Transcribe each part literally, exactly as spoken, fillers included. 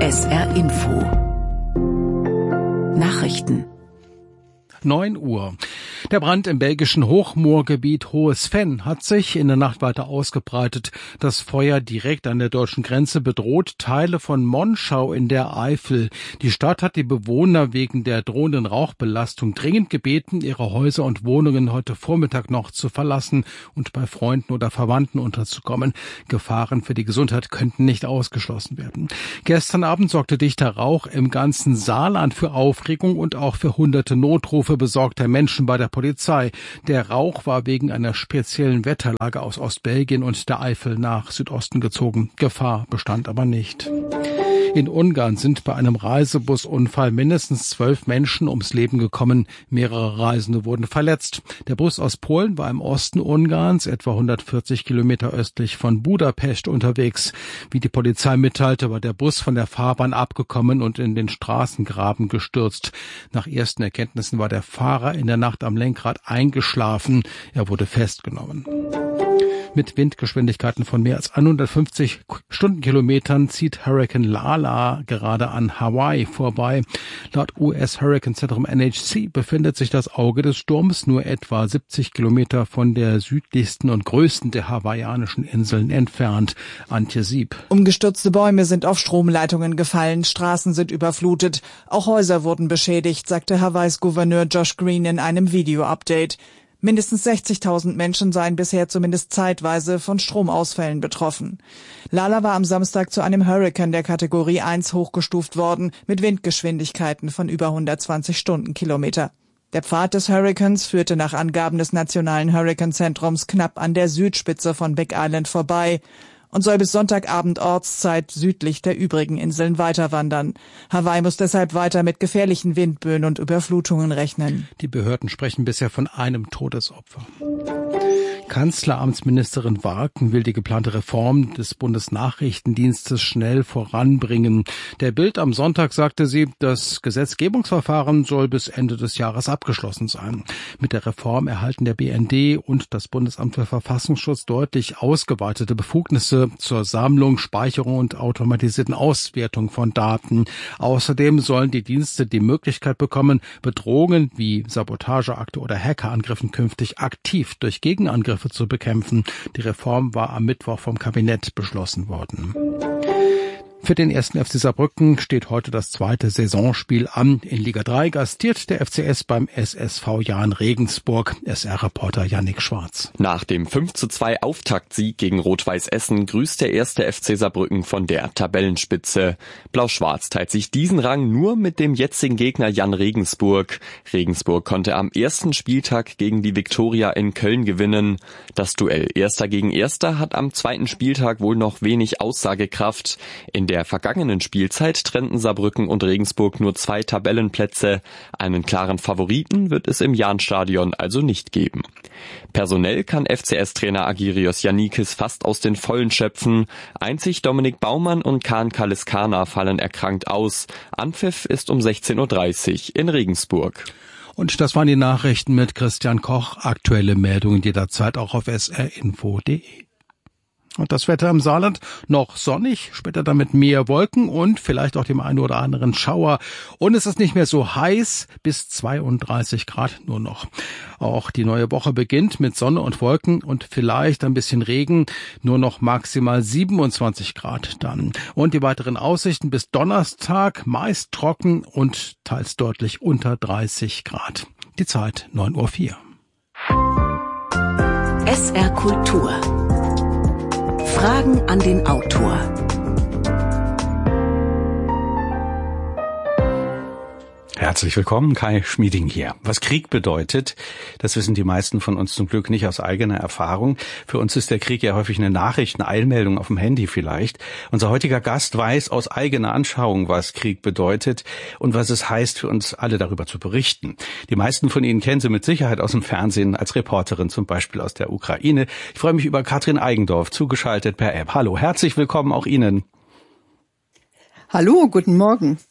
S R Info Nachrichten neun Uhr. Der Brand im belgischen Hochmoorgebiet Hohes Venn hat sich in der Nacht weiter ausgebreitet. Das Feuer direkt an der deutschen Grenze bedroht Teile von Monschau in der Eifel. Die Stadt hat die Bewohner wegen der drohenden Rauchbelastung dringend gebeten, ihre Häuser und Wohnungen heute Vormittag noch zu verlassen und bei Freunden oder Verwandten unterzukommen. Gefahren für die Gesundheit könnten nicht ausgeschlossen werden. Gestern Abend sorgte dichter Rauch im ganzen Saarland für Aufregung und auch für hunderte Notrufe besorgter Menschen bei der Polizei. Der Rauch war wegen einer speziellen Wetterlage aus Ostbelgien und der Eifel nach Südosten gezogen. Gefahr bestand aber nicht. In Ungarn sind bei einem Reisebusunfall mindestens zwölf Menschen ums Leben gekommen. Mehrere Reisende wurden verletzt. Der Bus aus Polen war im Osten Ungarns, etwa hundertvierzig Kilometer östlich von Budapest, unterwegs. Wie die Polizei mitteilte, war der Bus von der Fahrbahn abgekommen und in den Straßengraben gestürzt. Nach ersten Erkenntnissen war der Fahrer in der Nacht am Lenkrad eingeschlafen. Er wurde festgenommen. Mit Windgeschwindigkeiten von mehr als hundertfünfzig Stundenkilometern zieht Hurrikan Lala gerade an Hawaii vorbei. Laut U S-Hurrikanzentrum N H C befindet sich das Auge des Sturms nur etwa siebzig Kilometer von der südlichsten und größten der hawaiianischen Inseln entfernt. Antje Sieb. Umgestürzte Bäume sind auf Stromleitungen gefallen, Straßen sind überflutet, auch Häuser wurden beschädigt, sagte Hawaiis Gouverneur Josh Green in einem Video-Update. Mindestens sechzigtausend Menschen seien bisher zumindest zeitweise von Stromausfällen betroffen. Lala war am Samstag zu einem Hurrikan der Kategorie eins hochgestuft worden, mit Windgeschwindigkeiten von über hundertzwanzig Stundenkilometer. Der Pfad des Hurrikans führte nach Angaben des Nationalen Hurrikanzentrums knapp an der Südspitze von Big Island vorbei und soll bis Sonntagabend Ortszeit südlich der übrigen Inseln weiterwandern. Hawaii muss deshalb weiter mit gefährlichen Windböen und Überflutungen rechnen. Die Behörden sprechen bisher von einem Todesopfer. Kanzleramtsministerin Warken will die geplante Reform des Bundesnachrichtendienstes schnell voranbringen. Der Bild am Sonntag sagte sie, das Gesetzgebungsverfahren soll bis Ende des Jahres abgeschlossen sein. Mit der Reform erhalten der B N D und das Bundesamt für Verfassungsschutz deutlich ausgeweitete Befugnisse zur Sammlung, Speicherung und automatisierten Auswertung von Daten. Außerdem sollen die Dienste die Möglichkeit bekommen, Bedrohungen wie Sabotageakte oder Hackerangriffen künftig aktiv durch Gegenangriffe zu bekämpfen. Die Reform war am Mittwoch vom Kabinett beschlossen worden. Für den ersten F C Saarbrücken steht heute das zweite Saisonspiel an. In Liga drei gastiert der F C S beim S S V Jahn Regensburg. S R-Reporter Yannick Schwarz. Nach dem fünf zu zwei Auftaktsieg gegen Rot-Weiß Essen grüßt der erste F C Saarbrücken von der Tabellenspitze. Blau-Schwarz teilt sich diesen Rang nur mit dem jetzigen Gegner Jahn Regensburg. Regensburg konnte am ersten Spieltag gegen die Viktoria in Köln gewinnen. Das Duell Erster gegen Erster hat am zweiten Spieltag wohl noch wenig Aussagekraft. In der vergangenen Spielzeit trennten Saarbrücken und Regensburg nur zwei Tabellenplätze. Einen klaren Favoriten wird es im Jahnstadion also nicht geben. Personell kann F C S-Trainer Agirios Yannikis fast aus den Vollen schöpfen. Einzig Dominik Baumann und Kaan Kaliskana fallen erkrankt aus. Anpfiff ist um sechzehn Uhr dreißig in Regensburg. Und das waren die Nachrichten mit Christian Koch. Aktuelle Meldungen jederzeit auch auf s r info punkt d e. Und das Wetter im Saarland noch sonnig, später dann mit mehr Wolken und vielleicht auch dem einen oder anderen Schauer. Und es ist nicht mehr so heiß, bis zweiunddreißig Grad nur noch. Auch die neue Woche beginnt mit Sonne und Wolken und vielleicht ein bisschen Regen, nur noch maximal siebenundzwanzig Grad dann. Und die weiteren Aussichten bis Donnerstag, meist trocken und teils deutlich unter dreißig Grad. Die Zeit neun Uhr vier. S R Kultur. Fragen an den Autor. Herzlich willkommen, Kai Schmieding hier. Was Krieg bedeutet, das wissen die meisten von uns zum Glück nicht aus eigener Erfahrung. Für uns ist der Krieg ja häufig eine Nachricht, eine Eilmeldung auf dem Handy vielleicht. Unser heutiger Gast weiß aus eigener Anschauung, was Krieg bedeutet und was es heißt, für uns alle darüber zu berichten. Die meisten von Ihnen kennen sie mit Sicherheit aus dem Fernsehen, als Reporterin zum Beispiel aus der Ukraine. Ich freue mich über Katrin Eigendorf, zugeschaltet per App. Hallo, herzlich willkommen auch Ihnen. Hallo, guten Morgen.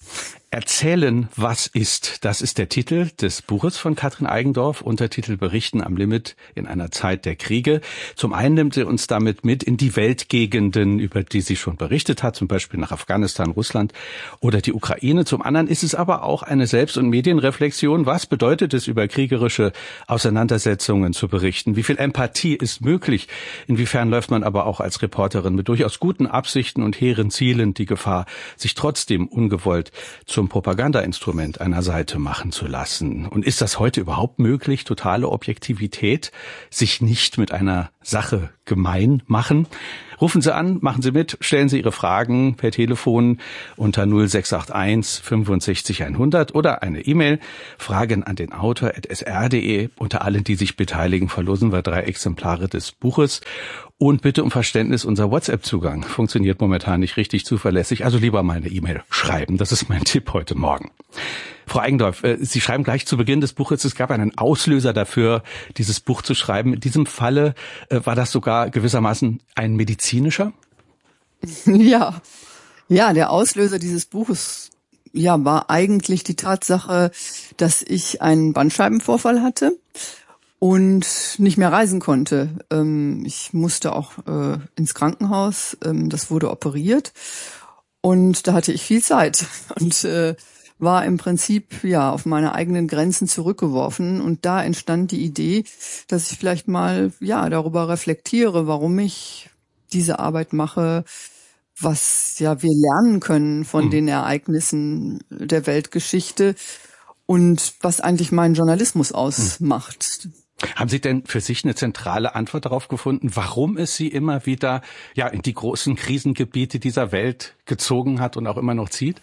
Erzählen, was ist. Das ist der Titel des Buches von Katrin Eigendorf, Untertitel Berichten am Limit in einer Zeit der Kriege. Zum einen nimmt sie uns damit mit in die Weltgegenden, über die sie schon berichtet hat, zum Beispiel nach Afghanistan, Russland oder die Ukraine. Zum anderen ist es aber auch eine Selbst- und Medienreflexion. Was bedeutet es, über kriegerische Auseinandersetzungen zu berichten? Wie viel Empathie ist möglich? Inwiefern läuft man aber auch als Reporterin mit durchaus guten Absichten und hehren Zielen die Gefahr, sich trotzdem ungewollt zu zum Propagandainstrument einer Seite machen zu lassen? Und ist das heute überhaupt möglich, totale Objektivität, sich nicht mit einer Sache gemein machen? Rufen Sie an, machen Sie mit, stellen Sie Ihre Fragen per Telefon unter null sechs acht eins fünfundsechzig hundert oder eine E-Mail, Fragen an den Autor at s r punkt d e. Unter allen, die sich beteiligen, verlosen wir drei Exemplare des Buches. Und bitte um Verständnis, unser WhatsApp-Zugang funktioniert momentan nicht richtig zuverlässig. Also lieber mal eine E-Mail schreiben. Das ist mein Tipp heute Morgen. Frau Eigendorf, Sie schreiben gleich zu Beginn des Buches, es gab einen Auslöser dafür, dieses Buch zu schreiben. In diesem Falle war das sogar gewissermaßen ein medizinischer? Ja, ja, der Auslöser dieses Buches, ja, war eigentlich die Tatsache, dass ich einen Bandscheibenvorfall hatte und nicht mehr reisen konnte. Ich musste auch ins Krankenhaus, das wurde operiert und da hatte ich viel Zeit und war im Prinzip ja auf meine eigenen Grenzen zurückgeworfen und da entstand die Idee, dass ich vielleicht mal ja darüber reflektiere, warum ich diese Arbeit mache, was ja wir lernen können von mhm. den Ereignissen der Weltgeschichte und was eigentlich meinen Journalismus ausmacht. Mhm. Haben Sie denn für sich eine zentrale Antwort darauf gefunden, warum es Sie immer wieder ja in die großen Krisengebiete dieser Welt gezogen hat und auch immer noch zieht?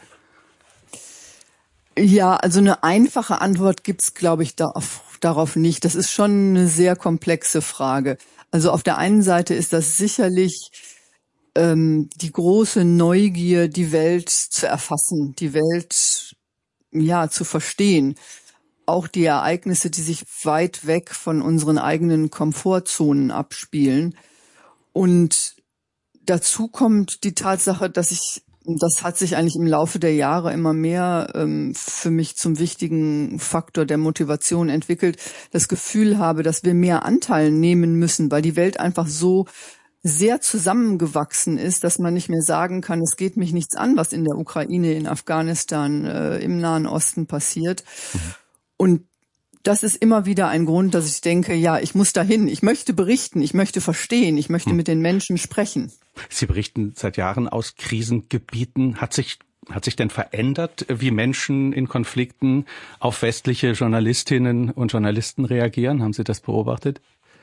Ja, also eine einfache Antwort gibt's, glaube ich, darauf, darauf nicht. Das ist schon eine sehr komplexe Frage. Also auf der einen Seite ist das sicherlich ähm, die große Neugier, die Welt zu erfassen, die Welt ja zu verstehen. Auch die Ereignisse, die sich weit weg von unseren eigenen Komfortzonen abspielen. Und dazu kommt die Tatsache, dass ich, das hat sich eigentlich im Laufe der Jahre immer mehr ähm, für mich zum wichtigen Faktor der Motivation entwickelt, das Gefühl habe, dass wir mehr Anteil nehmen müssen, weil die Welt einfach so sehr zusammengewachsen ist, dass man nicht mehr sagen kann, es geht mich nichts an, was in der Ukraine, in Afghanistan, äh, im Nahen Osten passiert. Mhm. Und das ist immer wieder ein Grund, dass ich denke, ja, ich muss dahin, ich möchte berichten, ich möchte verstehen, ich möchte mit den Menschen sprechen. Sie berichten seit Jahren aus Krisengebieten. Hat sich, hat sich denn verändert, wie Menschen in Konflikten auf westliche Journalistinnen und Journalisten reagieren? Haben Sie das beobachtet?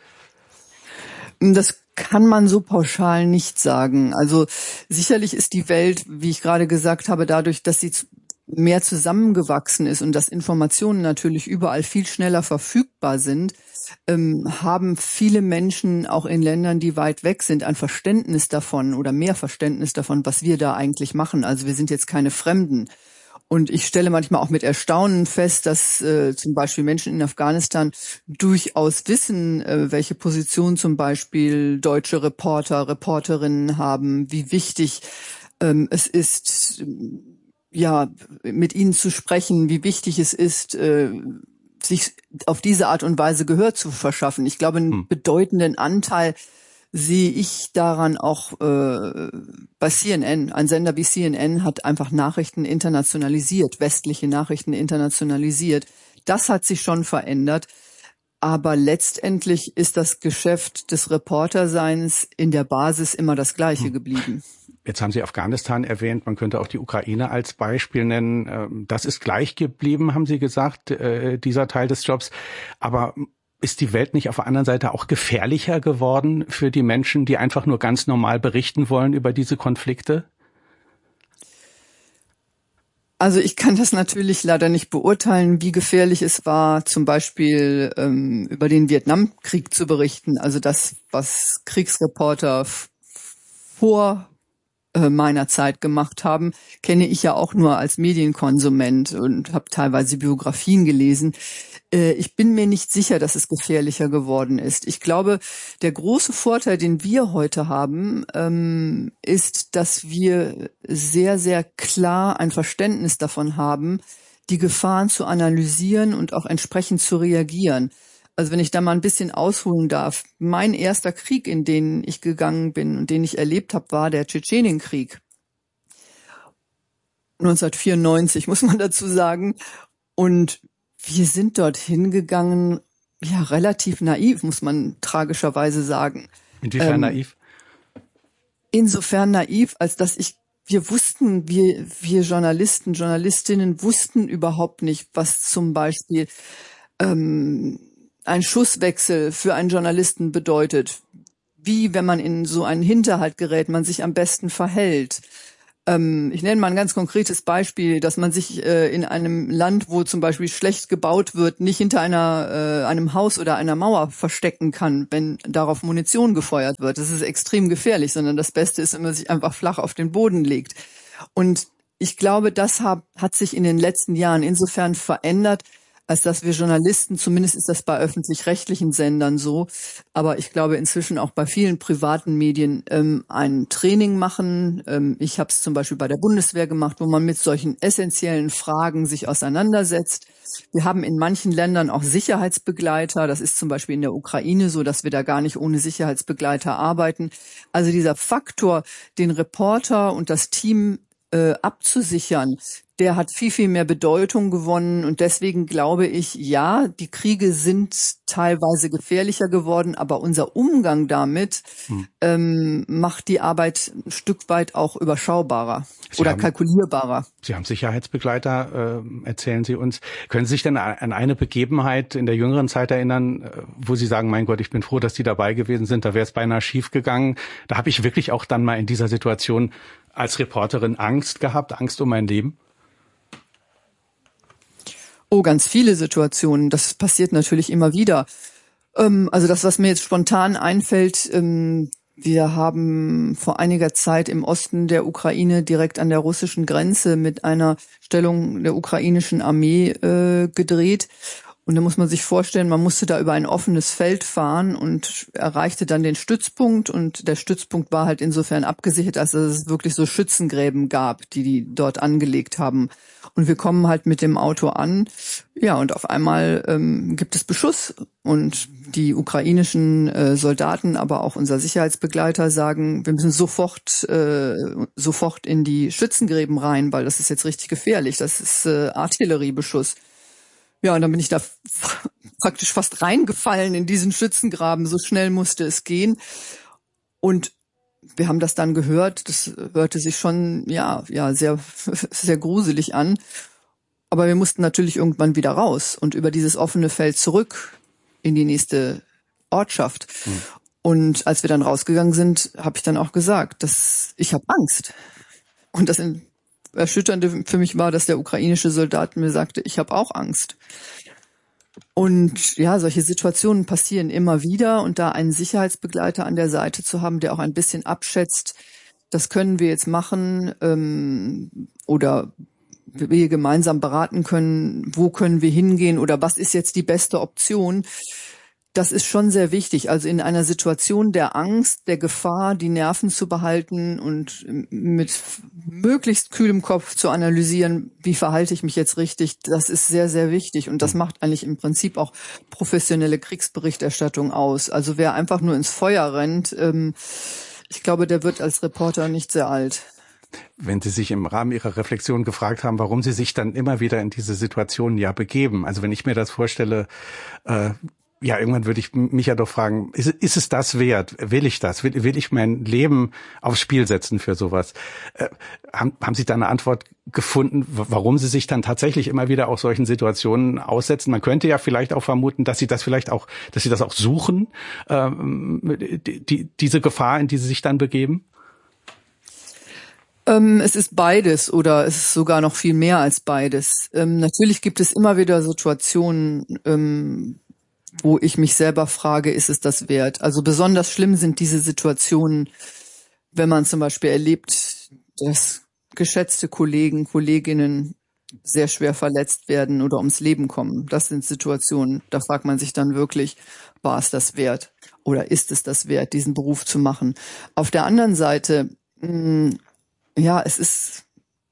Das kann man so pauschal nicht sagen. Also sicherlich ist die Welt, wie ich gerade gesagt habe, dadurch, dass sie mehr zusammengewachsen ist und dass Informationen natürlich überall viel schneller verfügbar sind, ähm, haben viele Menschen auch in Ländern, die weit weg sind, ein Verständnis davon oder mehr Verständnis davon, was wir da eigentlich machen. Also wir sind jetzt keine Fremden. Und ich stelle manchmal auch mit Erstaunen fest, dass äh, zum Beispiel Menschen in Afghanistan durchaus wissen, äh, welche Position zum Beispiel deutsche Reporter, Reporterinnen haben, wie wichtig ähm, es ist, ja, mit ihnen zu sprechen, wie wichtig es ist, äh, sich auf diese Art und Weise Gehör zu verschaffen. Ich glaube, einen hm. bedeutenden Anteil sehe ich daran auch äh, bei C N N. Ein Sender wie C N N hat einfach Nachrichten internationalisiert, westliche Nachrichten internationalisiert. Das hat sich schon verändert. Aber letztendlich ist das Geschäft des Reporterseins in der Basis immer das gleiche hm. geblieben. Jetzt haben Sie Afghanistan erwähnt, man könnte auch die Ukraine als Beispiel nennen. Das ist gleich geblieben, haben Sie gesagt, dieser Teil des Jobs. Aber ist die Welt nicht auf der anderen Seite auch gefährlicher geworden für die Menschen, die einfach nur ganz normal berichten wollen über diese Konflikte? Also ich kann das natürlich leider nicht beurteilen, wie gefährlich es war, zum Beispiel ähm, über den Vietnamkrieg zu berichten. Also das, was Kriegsreporter f- vor äh, meiner Zeit gemacht haben, kenne ich ja auch nur als Medienkonsument und habe teilweise Biografien gelesen. Äh, ich bin mir nicht sicher, dass es gefährlicher geworden ist. Ich glaube, der große Vorteil, den wir heute haben, ähm, ist, dass wir sehr, sehr klar ein Verständnis davon haben, die Gefahren zu analysieren und auch entsprechend zu reagieren. Also wenn ich da mal ein bisschen ausholen darf, mein erster Krieg, in den ich gegangen bin und den ich erlebt habe, war der Tschetschenienkrieg. neunzehnhundertvierundneunzig, muss man dazu sagen. Und wir sind dorthin gegangen, ja, relativ naiv, muss man tragischerweise sagen. Inwiefern ähm, naiv? Insofern naiv, als dass ich Wir wussten, wir, wir Journalisten, Journalistinnen wussten überhaupt nicht, was zum Beispiel ähm, ein Schusswechsel für einen Journalisten bedeutet. Wie, wenn man in so einen Hinterhalt gerät, man sich am besten verhält. Ähm, ich nenne mal ein ganz konkretes Beispiel, dass man sich äh, in einem Land, wo zum Beispiel schlecht gebaut wird, nicht hinter einer äh, einem Haus oder einer Mauer verstecken kann, wenn darauf Munition gefeuert wird. Das ist extrem gefährlich, sondern das Beste ist, wenn man sich einfach flach auf den Boden legt. Und ich glaube, das hat, hat sich in den letzten Jahren insofern verändert, als dass wir Journalisten, zumindest ist das bei öffentlich-rechtlichen Sendern so, aber ich glaube inzwischen auch bei vielen privaten Medien, ähm, ein Training machen. Ähm, ich habe es zum Beispiel bei der Bundeswehr gemacht, wo man mit solchen essentiellen Fragen sich auseinandersetzt. Wir haben in manchen Ländern auch Sicherheitsbegleiter. Das ist zum Beispiel in der Ukraine so, dass wir da gar nicht ohne Sicherheitsbegleiter arbeiten. Also dieser Faktor, den Reporter und das Team äh, abzusichern, der hat viel, viel mehr Bedeutung gewonnen. Und deswegen glaube ich, ja, die Kriege sind teilweise gefährlicher geworden, aber unser Umgang damit hm. ähm, macht die Arbeit ein Stück weit auch überschaubarer Sie oder haben, kalkulierbarer. Sie haben Sicherheitsbegleiter, äh, erzählen Sie uns. Können Sie sich denn an eine Begebenheit in der jüngeren Zeit erinnern, wo Sie sagen, mein Gott, ich bin froh, dass die dabei gewesen sind, da wäre es beinahe schief gegangen. Da habe ich wirklich auch dann mal in dieser Situation als Reporterin Angst gehabt, Angst um mein Leben? Oh, ganz viele Situationen. Das passiert natürlich immer wieder. Ähm, also das, was mir jetzt spontan einfällt, ähm, wir haben vor einiger Zeit im Osten der Ukraine direkt an der russischen Grenze mit einer Stellung der ukrainischen Armee äh, gedreht. Und da muss man sich vorstellen, man musste da über ein offenes Feld fahren und erreichte dann den Stützpunkt. Und der Stützpunkt war halt insofern abgesichert, als dass es wirklich so Schützengräben gab, die die dort angelegt haben. Und wir kommen halt mit dem Auto an. Ja, und auf einmal ähm, gibt es Beschuss. Und die ukrainischen äh, Soldaten, aber auch unser Sicherheitsbegleiter sagen, wir müssen sofort äh, sofort in die Schützengräben rein, weil das ist jetzt richtig gefährlich. Das ist äh, Artilleriebeschuss. Ja, und dann bin ich da praktisch fast reingefallen in diesen Schützengraben. So schnell musste es gehen. Und wir haben das dann gehört. Das hörte sich schon, ja, ja, sehr, sehr gruselig an. Aber wir mussten natürlich irgendwann wieder raus und über dieses offene Feld zurück in die nächste Ortschaft. Hm. Und als wir dann rausgegangen sind, habe ich dann auch gesagt, dass ich habe Angst. Und das in Erschütternde für mich war, dass der ukrainische Soldat mir sagte, ich habe auch Angst. Und ja, solche Situationen passieren immer wieder und da einen Sicherheitsbegleiter an der Seite zu haben, der auch ein bisschen abschätzt, das können wir jetzt machen ähm, oder wir gemeinsam beraten können, wo können wir hingehen oder was ist jetzt die beste Option. Das ist schon sehr wichtig, also in einer Situation der Angst, der Gefahr, die Nerven zu behalten und mit möglichst kühlem Kopf zu analysieren, wie verhalte ich mich jetzt richtig, das ist sehr, sehr wichtig und das macht eigentlich im Prinzip auch professionelle Kriegsberichterstattung aus. Also wer einfach nur ins Feuer rennt, ähm, ich glaube, der wird als Reporter nicht sehr alt. Wenn Sie sich im Rahmen Ihrer Reflexion gefragt haben, warum Sie sich dann immer wieder in diese Situationen ja begeben, also wenn ich mir das vorstelle, äh, ja, irgendwann würde ich mich ja doch fragen, ist, ist es das wert? Will ich das? Will, will ich mein Leben aufs Spiel setzen für sowas? Äh, haben, haben Sie da eine Antwort gefunden, warum Sie sich dann tatsächlich immer wieder auch solchen Situationen aussetzen? Man könnte ja vielleicht auch vermuten, dass Sie das vielleicht auch, dass Sie das auch suchen, ähm, die, die, diese Gefahr, in die Sie sich dann begeben? Ähm, es ist beides oder es ist sogar noch viel mehr als beides. Ähm, natürlich gibt es immer wieder Situationen, ähm, wo ich mich selber frage, ist es das wert? Also besonders schlimm sind diese Situationen, wenn man zum Beispiel erlebt, dass geschätzte Kollegen, Kolleginnen sehr schwer verletzt werden oder ums Leben kommen. Das sind Situationen, da fragt man sich dann wirklich, war es das wert oder ist es das wert, diesen Beruf zu machen? Auf der anderen Seite, mh, ja, es ist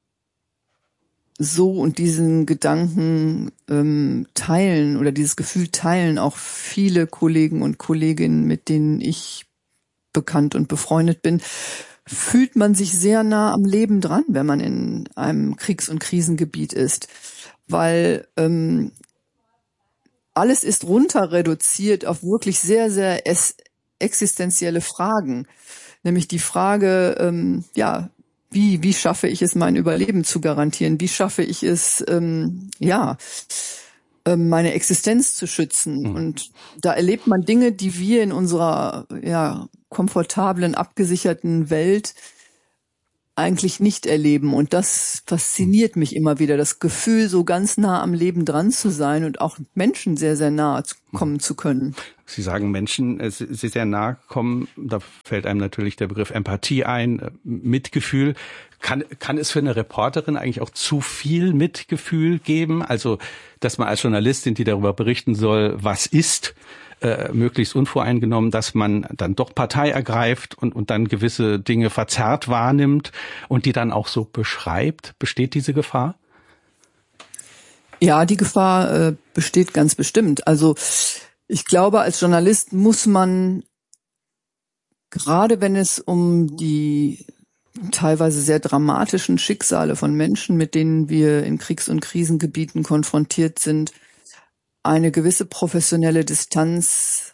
so, und diesen Gedanken ähm, teilen oder dieses Gefühl teilen auch viele Kollegen und Kolleginnen, mit denen ich bekannt und befreundet bin, fühlt man sich sehr nah am Leben dran, wenn man in einem Kriegs- und Krisengebiet ist, weil ähm, alles ist runter reduziert auf wirklich sehr, sehr es- existenzielle Fragen, nämlich die Frage, ähm, ja, wie wie schaffe ich es, mein Überleben zu garantieren? Wie schaffe ich es, ähm, ja, ähm, meine Existenz zu schützen? Mhm. Und da erlebt man Dinge, die wir in unserer ja komfortablen, abgesicherten Welt eigentlich nicht erleben. Und das fasziniert mich immer wieder, das Gefühl, so ganz nah am Leben dran zu sein und auch Menschen sehr, sehr nahe kommen zu können. Sie sagen Menschen, sie sehr nahe kommen, da fällt einem natürlich der Begriff Empathie ein, Mitgefühl. Kann, kann es für eine Reporterin eigentlich auch zu viel Mitgefühl geben? Also, dass man als Journalistin, die darüber berichten soll, was ist, äh, möglichst unvoreingenommen, dass man dann doch Partei ergreift und, und dann gewisse Dinge verzerrt wahrnimmt und die dann auch so beschreibt. Besteht diese Gefahr? Ja, die Gefahr äh, besteht ganz bestimmt. Also ich glaube, als Journalist muss man, gerade wenn es um die teilweise sehr dramatischen Schicksale von Menschen, mit denen wir in Kriegs- und Krisengebieten konfrontiert sind, eine gewisse professionelle Distanz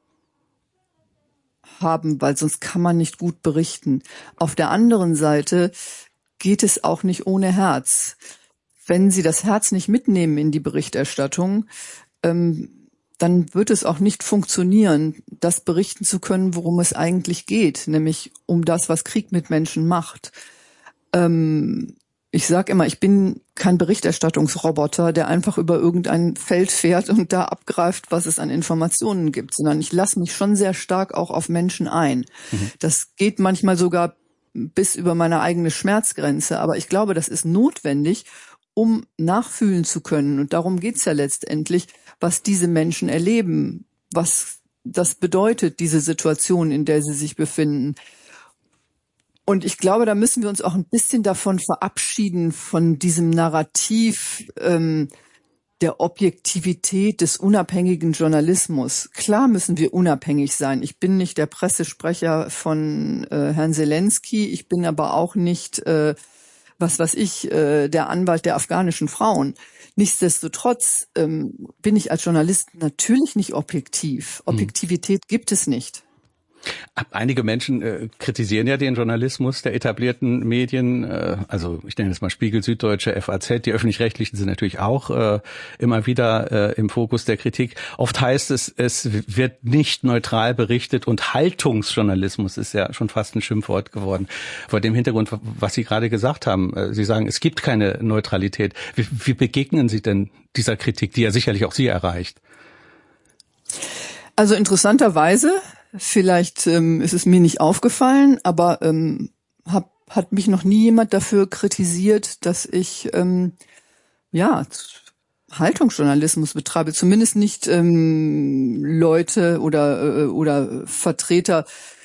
haben, weil sonst kann man nicht gut berichten. Auf der anderen Seite geht es auch nicht ohne Herz. Wenn Sie das Herz nicht mitnehmen in die Berichterstattung, ähm, dann wird es auch nicht funktionieren, das berichten zu können, worum es eigentlich geht, nämlich um das, was Krieg mit Menschen macht. Ähm, ich sage immer, ich bin kein Berichterstattungsroboter, der einfach über irgendein Feld fährt und da abgreift, was es an Informationen gibt, sondern ich lasse mich schon sehr stark auch auf Menschen ein. Mhm. Das geht manchmal sogar bis über meine eigene Schmerzgrenze, aber ich glaube, das ist notwendig, um nachfühlen zu können. Und darum geht's ja letztendlich, was diese Menschen erleben, was das bedeutet, diese Situation, in der sie sich befinden. Und ich glaube, da müssen wir uns auch ein bisschen davon verabschieden, von diesem Narrativ ähm, der Objektivität des unabhängigen Journalismus. Klar müssen wir unabhängig sein. Ich bin nicht der Pressesprecher von äh, Herrn Zelensky, ich bin aber auch nicht äh, was weiß ich, äh, der Anwalt der afghanischen Frauen. Nichtsdestotrotz ähm, bin ich als Journalist natürlich nicht objektiv. Objektivität hm. gibt es nicht. Einige Menschen äh, kritisieren ja den Journalismus der etablierten Medien, äh, also ich nenne es mal Spiegel, Süddeutsche, F A Z, die öffentlich-rechtlichen sind natürlich auch äh, immer wieder äh, im Fokus der Kritik. Oft heißt es, es wird nicht neutral berichtet und Haltungsjournalismus ist ja schon fast ein Schimpfwort geworden. Vor dem Hintergrund, was Sie gerade gesagt haben, äh, Sie sagen, es gibt keine Neutralität. Wie, wie begegnen Sie denn dieser Kritik, die ja sicherlich auch Sie erreicht? Also interessanterweise, vielleicht ähm, ist es mir nicht aufgefallen, aber ähm, hab, hat mich noch nie jemand dafür kritisiert, dass ich ähm, ja Haltungsjournalismus betreibe. Zumindest nicht ähm, Leute oder äh, oder Vertreter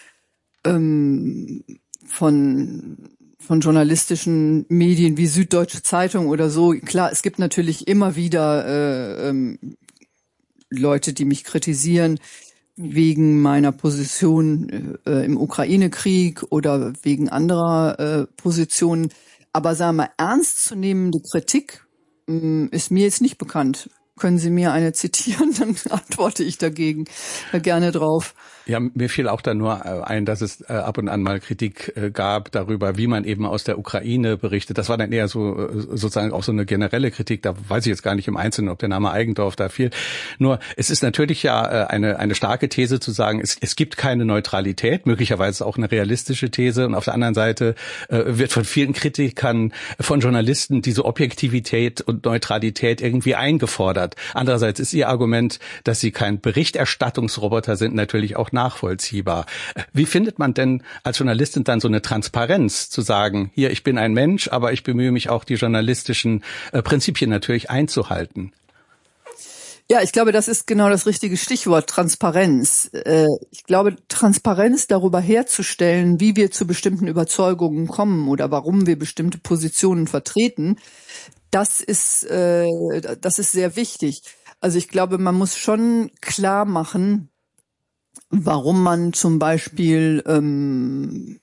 ähm, von von journalistischen Medien wie Süddeutsche Zeitung oder so. Klar, es gibt natürlich immer wieder äh, ähm, Leute, die mich kritisieren wegen meiner Position äh, im Ukraine-Krieg oder wegen anderer äh, Positionen. Aber sagen wir mal, ernstzunehmende Kritik mh, ist mir jetzt nicht bekannt. Können Sie mir eine zitieren, dann antworte ich dagegen äh, gerne drauf. Ja, mir fiel auch da nur ein, dass es äh, ab und an mal Kritik äh, gab darüber, wie man eben aus der Ukraine berichtet. Das war dann eher so äh, sozusagen auch so eine generelle Kritik. Da weiß ich jetzt gar nicht im Einzelnen, ob der Name Eigendorf da fiel. Nur es ist natürlich ja äh, eine eine starke These zu sagen, es, es gibt keine Neutralität, möglicherweise auch eine realistische These. Und auf der anderen Seite äh, wird von vielen Kritikern, von Journalisten diese Objektivität und Neutralität irgendwie eingefordert. Andererseits ist ihr Argument, dass sie kein Berichterstattungsroboter sind, natürlich auch nachvollziehbar. Wie findet man denn als Journalistin dann so eine Transparenz, zu sagen, hier, ich bin ein Mensch, aber ich bemühe mich auch, die journalistischen äh, Prinzipien natürlich einzuhalten? Ja, ich glaube, das ist genau das richtige Stichwort, Transparenz. Ich glaube, Transparenz darüber herzustellen, wie wir zu bestimmten Überzeugungen kommen oder warum wir bestimmte Positionen vertreten, das ist, das ist sehr wichtig. Also ich glaube, man muss schon klar machen, warum man zum Beispiel ähm,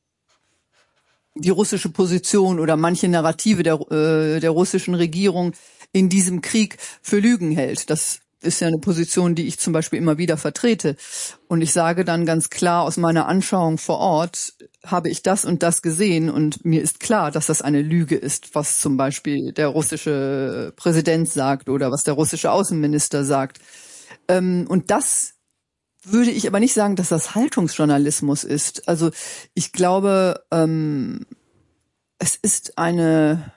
die russische Position oder manche Narrative der, äh, der russischen Regierung in diesem Krieg für Lügen hält. Das ist ja eine Position, die ich zum Beispiel immer wieder vertrete. Und ich sage dann ganz klar, aus meiner Anschauung vor Ort habe ich das und das gesehen und mir ist klar, dass das eine Lüge ist, was zum Beispiel der russische Präsident sagt oder was der russische Außenminister sagt. Ähm, und das würde ich aber nicht sagen, dass das Haltungsjournalismus ist. Also ich glaube, ähm, es ist eine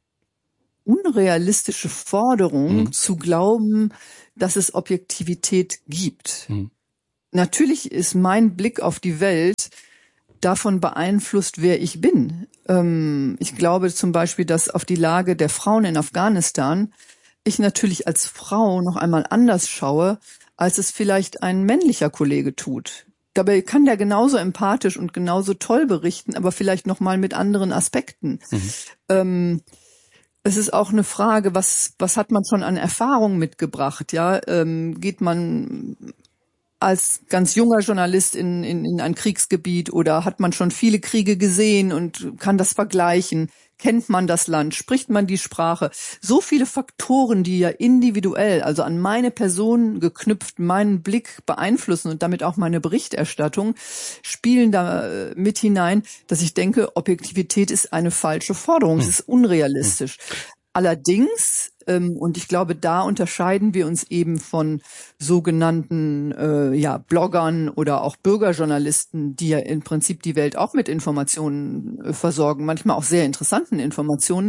unrealistische Forderung, mhm. zu glauben, dass es Objektivität gibt. Mhm. Natürlich ist mein Blick auf die Welt davon beeinflusst, wer ich bin. Ähm, ich glaube zum Beispiel, dass auf die Lage der Frauen in Afghanistan ich natürlich als Frau noch einmal anders schaue, als es vielleicht ein männlicher Kollege tut. Dabei kann der genauso empathisch und genauso toll berichten, aber vielleicht noch mal mit anderen Aspekten. Mhm. Ähm, Es ist auch eine Frage, was was hat man schon an Erfahrung mitgebracht? Ja, ähm, geht man als ganz junger Journalist in, in in ein Kriegsgebiet oder hat man schon viele Kriege gesehen und kann das vergleichen? Kennt man das Land? Spricht man die Sprache? So viele Faktoren, die ja individuell, also an meine Person geknüpft, meinen Blick beeinflussen und damit auch meine Berichterstattung, spielen da mit hinein, dass ich denke, Objektivität ist eine falsche Forderung. Es ist unrealistisch. Allerdings, ähm, und ich glaube, da unterscheiden wir uns eben von sogenannten äh, ja Bloggern oder auch Bürgerjournalisten, die ja im Prinzip die Welt auch mit Informationen äh, versorgen, manchmal auch sehr interessanten Informationen.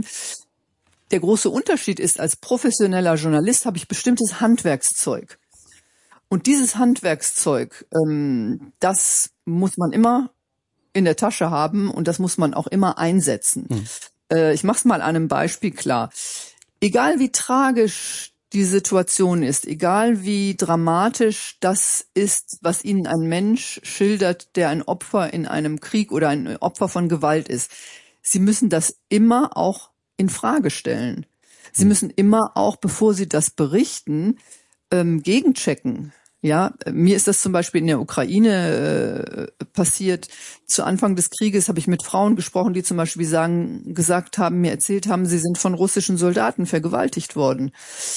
Der große Unterschied ist, als professioneller Journalist habe ich bestimmtes Handwerkszeug. Und dieses Handwerkszeug, ähm, das muss man immer in der Tasche haben und das muss man auch immer einsetzen. Hm. Ich mache es mal an einem Beispiel klar. Egal wie tragisch die Situation ist, egal wie dramatisch das ist, was Ihnen ein Mensch schildert, der ein Opfer in einem Krieg oder ein Opfer von Gewalt ist, Sie müssen das immer auch in Frage stellen. Sie müssen immer auch, bevor Sie das berichten, ähm, gegenchecken. Ja, mir ist das zum Beispiel in der Ukraine äh, passiert. Zu Anfang des Krieges habe ich mit Frauen gesprochen, die zum Beispiel sagen, gesagt haben, mir erzählt haben, sie sind von russischen Soldaten vergewaltigt worden.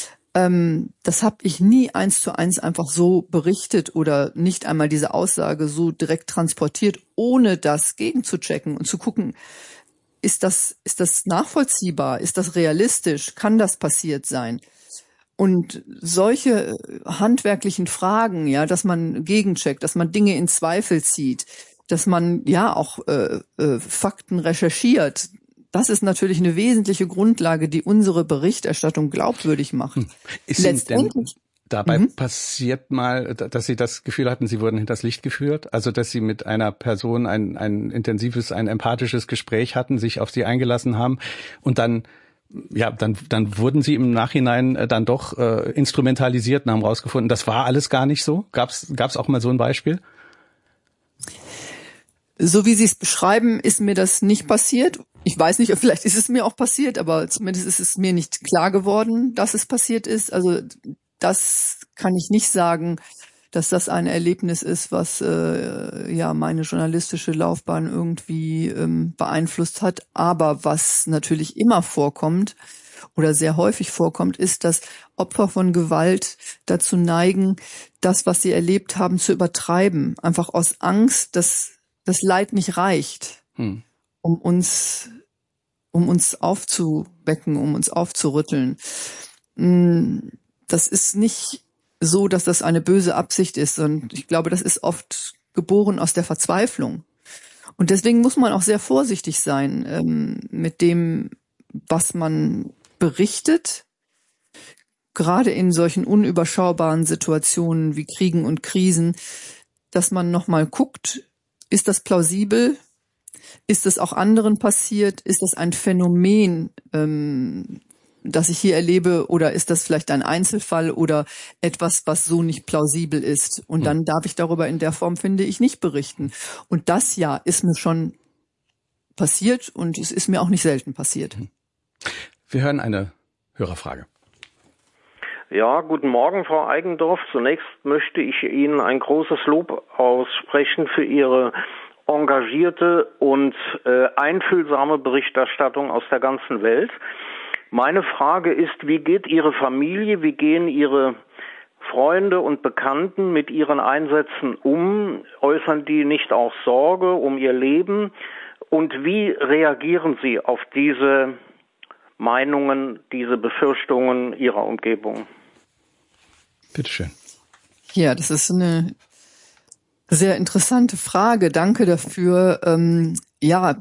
Ähm, das habe ich nie eins zu eins einfach so berichtet oder nicht einmal diese Aussage so direkt transportiert, ohne das gegenzuchecken und zu gucken, ist das, ist das nachvollziehbar? Ist das realistisch? Kann das passiert sein? Und solche handwerklichen Fragen, ja, dass man gegencheckt, dass man Dinge in Zweifel zieht, dass man ja auch äh, äh, Fakten recherchiert, das ist natürlich eine wesentliche Grundlage, die unsere Berichterstattung glaubwürdig macht. Ist Letztendlich denn dabei mhm. passiert mal, dass Sie das Gefühl hatten, Sie wurden hinters Licht geführt? Also, dass Sie mit einer Person ein, ein intensives, ein empathisches Gespräch hatten, sich auf sie eingelassen haben und dann Ja, dann dann wurden Sie im Nachhinein äh, dann doch äh, instrumentalisiert und haben rausgefunden, das war alles gar nicht so? Gab's gab's auch mal so ein Beispiel? So wie Sie es beschreiben, ist mir das nicht passiert. Ich weiß nicht, vielleicht ist es mir auch passiert, aber zumindest ist es mir nicht klar geworden, dass es passiert ist. Also das kann ich nicht sagen, dass das ein Erlebnis ist, was äh, ja meine journalistische Laufbahn irgendwie ähm, beeinflusst hat. Aber was natürlich immer vorkommt oder sehr häufig vorkommt, ist, dass Opfer von Gewalt dazu neigen, das, was sie erlebt haben, zu übertreiben. Einfach aus Angst, dass das Leid nicht reicht, hm. um uns, um uns aufzuwecken, um uns aufzurütteln. Das ist nicht so, dass das eine böse Absicht ist. Und ich glaube, das ist oft geboren aus der Verzweiflung. Und deswegen muss man auch sehr vorsichtig sein ähm, mit dem, was man berichtet. Gerade in solchen unüberschaubaren Situationen wie Kriegen und Krisen. dass man nochmal guckt, ist das plausibel? Ist es auch anderen passiert? Ist das ein Phänomen, ähm, das ich hier erlebe? Oder ist das vielleicht ein Einzelfall oder etwas, was so nicht plausibel ist? Und dann darf ich darüber in der Form, finde ich, nicht berichten. Und das ja ist mir schon passiert und es ist mir auch nicht selten passiert. Wir hören eine Hörerfrage. Ja, guten Morgen, Frau Eigendorf. Zunächst möchte ich Ihnen ein großes Lob aussprechen für Ihre engagierte und äh, einfühlsame Berichterstattung aus der ganzen Welt. Meine Frage ist, wie geht Ihre Familie, wie gehen Ihre Freunde und Bekannten mit Ihren Einsätzen um? Äußern die nicht auch Sorge um ihr Leben? Und wie reagieren Sie auf diese Meinungen, diese Befürchtungen Ihrer Umgebung? Bitteschön. Ja, das ist eine sehr interessante Frage. Danke dafür. Ähm, ja,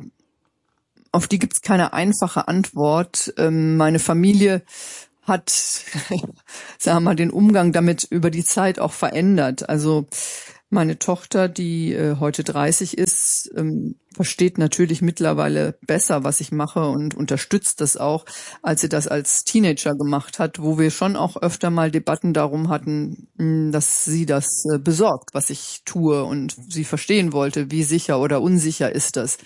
auf die gibt's keine einfache Antwort. Ähm, meine Familie hat, sagen wir mal, den Umgang damit über die Zeit auch verändert. Also meine Tochter, die äh, heute dreißig ist, ähm, versteht natürlich mittlerweile besser, was ich mache und unterstützt das auch, als sie das als Teenager gemacht hat, wo wir schon auch öfter mal Debatten darum hatten, mh, dass sie das äh, besorgt, was ich tue und sie verstehen wollte, wie sicher oder unsicher ist das.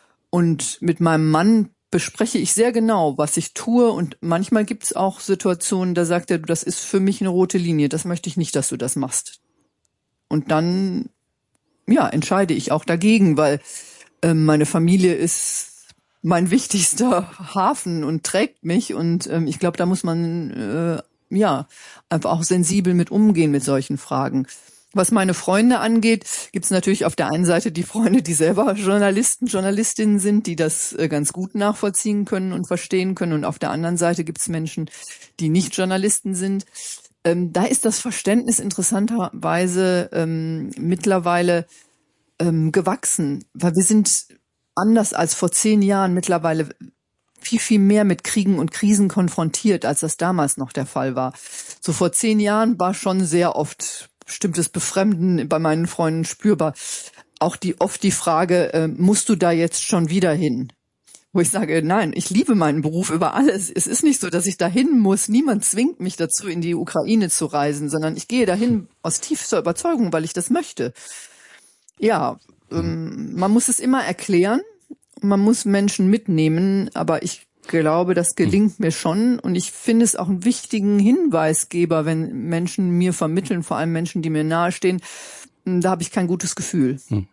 Und mit meinem Mann bespreche ich sehr genau, was ich tue und manchmal gibt es auch Situationen, da sagt er, das ist für mich eine rote Linie, das möchte ich nicht, dass du das machst. Und dann, ja, entscheide ich auch dagegen, weil äh, meine Familie ist mein wichtigster Hafen und trägt mich. Und ähm, ich glaube, da muss man, äh, ja, einfach auch sensibel mit umgehen mit solchen Fragen. Was meine Freunde angeht, gibt es natürlich auf der einen Seite die Freunde, die selber Journalisten, Journalistinnen sind, die das äh, ganz gut nachvollziehen können und verstehen können. Und auf der anderen Seite gibt es Menschen, die nicht Journalisten sind. Ähm, da ist das Verständnis interessanterweise ähm, mittlerweile ähm, gewachsen, weil wir sind anders als vor zehn Jahren mittlerweile viel, viel mehr mit Kriegen und Krisen konfrontiert, als das damals noch der Fall war. So vor zehn Jahren war schon sehr oft bestimmtes Befremden bei meinen Freunden spürbar. Auch die oft die Frage, äh, musst du da jetzt schon wieder hin? Wo ich sage, nein, ich liebe meinen Beruf über alles. Es ist nicht so, dass ich dahin muss. Niemand zwingt mich dazu, in die Ukraine zu reisen, sondern ich gehe dahin aus tiefster Überzeugung, weil ich das möchte. Ja, ähm, man muss es immer erklären. Man muss Menschen mitnehmen, aber ich glaube, das gelingt mir schon. Und ich finde es auch einen wichtigen Hinweisgeber, wenn Menschen mir vermitteln, vor allem Menschen, die mir nahestehen. Da habe ich kein gutes Gefühl. Hm.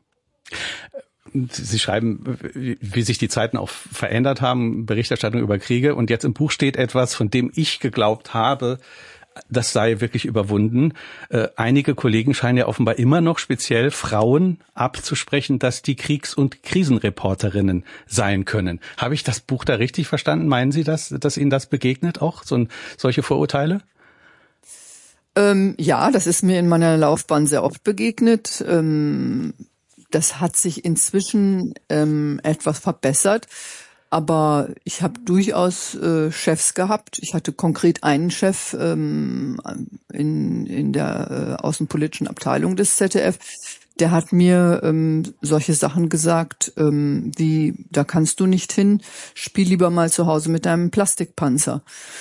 Sie schreiben, wie sich die Zeiten auch verändert haben, Berichterstattung über Kriege. Und jetzt im Buch steht etwas, von dem ich geglaubt habe, das sei wirklich überwunden. Äh, einige Kollegen scheinen ja offenbar immer noch speziell Frauen abzusprechen, dass die Kriegs- und Krisenreporterinnen sein können. Habe ich das Buch da richtig verstanden? Meinen Sie das, dass Ihnen das begegnet auch, so ein, solche Vorurteile? Ähm, ja, das ist mir in meiner Laufbahn sehr oft begegnet. Ähm, das hat sich inzwischen ähm, etwas verbessert. Aber ich habe durchaus äh, Chefs gehabt. Ich hatte konkret einen Chef ähm, in, in der äh, außenpolitischen Abteilung des Z D F. Der hat mir ähm, solche Sachen gesagt, ähm, wie, da kannst du nicht hin, spiel lieber mal zu Hause mit deinem Plastikpanzer.